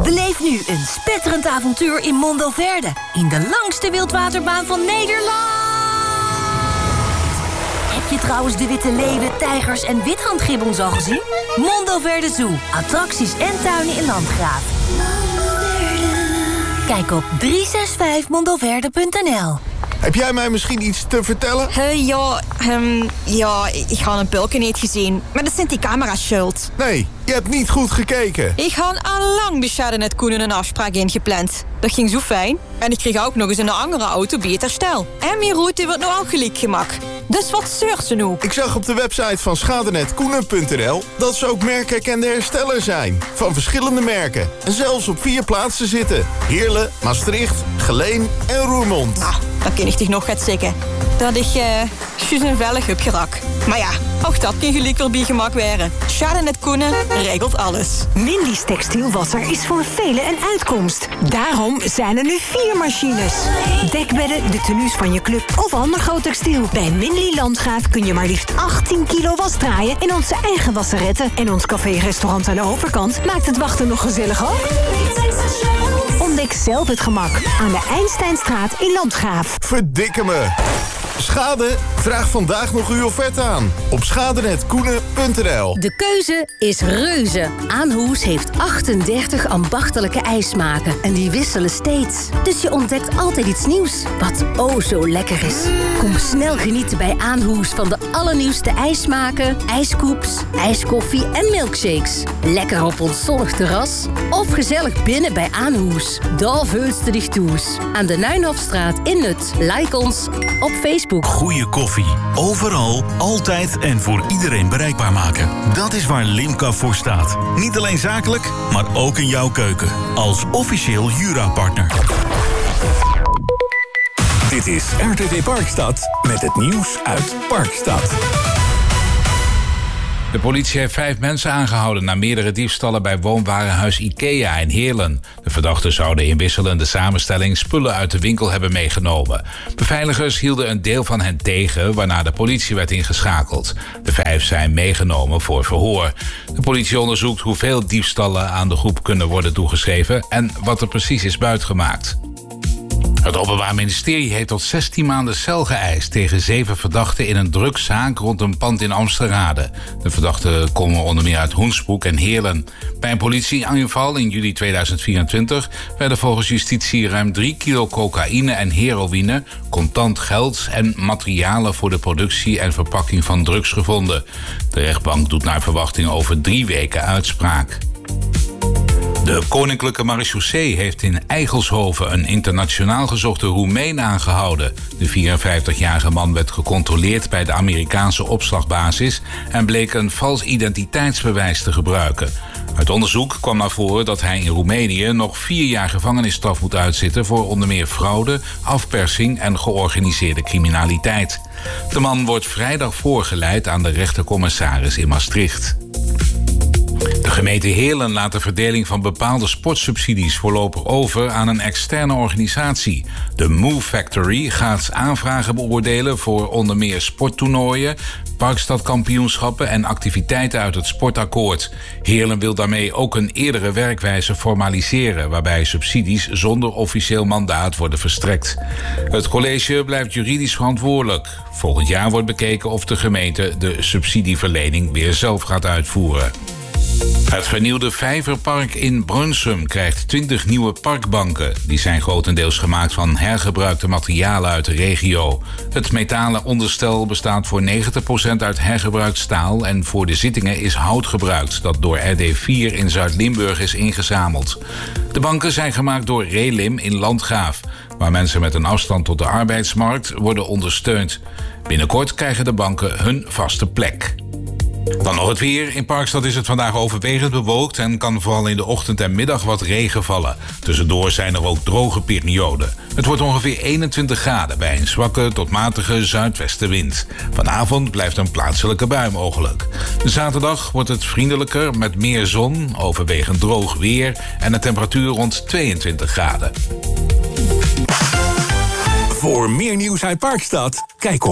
Beleef nu een spetterend avontuur in Mondoverde. In de langste wildwaterbaan van Nederland. Heb je trouwens de witte leeuwen, tijgers en withandgibbons al gezien? Mondoverde Zoo. Attracties en tuinen in Landgraaf. Kijk op 365mondoverde.nl. Heb jij mij misschien iets te vertellen? Ja, ik ga een pulken niet gezien. Maar dat zijn die camera's schuld. Nee, je hebt niet goed gekeken. Ik had al lang bij Chardonnay Koenen een afspraak ingepland. Dat ging zo fijn. En ik kreeg ook nog eens een andere auto beter stel. En mijn route wordt nu ook gelijk gemak. Dus wat zeurt ze nu? Ik zag op de website van schadenetkoenen.nl dat ze ook merkerkende hersteller zijn. Van verschillende merken. En zelfs op 4 plaatsen zitten. Heerlen, Maastricht, Geleen en Roermond. Nou, dan ken ik toch nog gaat zeggen. Dat ik juist een vellig heb gerak. Maar ja, ook dat kan gelijk wel bij gemak waren. Chardonnay Koenen regelt alles. Mindy's textielwasser is voor velen een uitkomst. Daarom zijn er nu 4 machines. Dekbedden, de tenues van je club of ander groot textiel. Bij Mindy Landgraaf kun je maar liefst 18 kilo was draaien in onze eigen wasseretten. En ons café-restaurant aan de overkant maakt het wachten nog gezellig ook. Ontdek zelf het gemak aan de Einsteinstraat in Landgraaf. Verdikke me. Schade? Vraag vandaag nog uw offerte aan. Op schadenetkoenen.nl. De keuze is reuze. Aanhoes heeft 38 ambachtelijke ijsmaken. En die wisselen steeds. Dus je ontdekt altijd iets nieuws. Wat zo lekker is. Kom snel genieten bij Aanhoes van de allernieuwste ijsmaken, ijscoops, ijskoffie en milkshakes. Lekker op ons zonnig terras. Of gezellig binnen bij Aanhoes. Daar veulste dich toes. Aan de Nuinhofstraat in Nut. Like ons op Facebook. Goeie koffie. Overal, altijd en voor iedereen bereikbaar maken. Dat is waar Limca voor staat. Niet alleen zakelijk, maar ook in jouw keuken. Als officieel Jura-partner. Dit is RTV Parkstad met het nieuws uit Parkstad. De politie heeft 5 mensen aangehouden na meerdere diefstallen bij woonwarenhuis IKEA in Heerlen. De verdachten zouden in wisselende samenstelling spullen uit de winkel hebben meegenomen. Beveiligers hielden een deel van hen tegen, waarna de politie werd ingeschakeld. De 5 zijn meegenomen voor verhoor. De politie onderzoekt hoeveel diefstallen aan de groep kunnen worden toegeschreven en wat er precies is buitgemaakt. Het Openbaar Ministerie heeft tot 16 maanden cel geëist tegen 7 verdachten in een drugszaak rond een pand in Amsterrade. De verdachten komen onder meer uit Hoensbroek en Heerlen. Bij een politieaanval in juli 2024 werden volgens justitie ruim 3 kilo cocaïne en heroïne, contant geld en materialen voor de productie en verpakking van drugs gevonden. De rechtbank doet naar verwachting over 3 weken uitspraak. De Koninklijke Marechaussee heeft in Eigelshoven een internationaal gezochte Roemeen aangehouden. De 54-jarige man werd gecontroleerd bij de Amerikaanse opslagbasis en bleek een vals identiteitsbewijs te gebruiken. Uit onderzoek kwam naar voren dat hij in Roemenië nog 4 jaar gevangenisstraf moet uitzitten voor onder meer fraude, afpersing en georganiseerde criminaliteit. De man wordt vrijdag voorgeleid aan de rechtercommissaris in Maastricht. De gemeente Heerlen laat de verdeling van bepaalde sportsubsidies voorlopig over aan een externe organisatie. De Move Factory gaat aanvragen beoordelen voor onder meer sporttoernooien, parkstadkampioenschappen en activiteiten uit het sportakkoord. Heerlen wil daarmee ook een eerdere werkwijze formaliseren, waarbij subsidies zonder officieel mandaat worden verstrekt. Het college blijft juridisch verantwoordelijk. Volgend jaar wordt bekeken of de gemeente de subsidieverlening weer zelf gaat uitvoeren. Het vernieuwde Vijverpark in Brunsum krijgt 20 nieuwe parkbanken. Die zijn grotendeels gemaakt van hergebruikte materialen uit de regio. Het metalen onderstel bestaat voor 90% uit hergebruikt staal en voor de zittingen is hout gebruikt dat door RD4 in Zuid-Limburg is ingezameld. De banken zijn gemaakt door Relim in Landgraaf, waar mensen met een afstand tot de arbeidsmarkt worden ondersteund. Binnenkort krijgen de banken hun vaste plek. Dan nog het weer. In Parkstad is het vandaag overwegend bewolkt en kan vooral in de ochtend en middag wat regen vallen. Tussendoor zijn er ook droge perioden. Het wordt ongeveer 21 graden bij een zwakke tot matige zuidwestenwind. Vanavond blijft een plaatselijke bui mogelijk. Zaterdag wordt het vriendelijker met meer zon, overwegend droog weer en een temperatuur rond 22 graden. Voor meer nieuws uit Parkstad, kijk op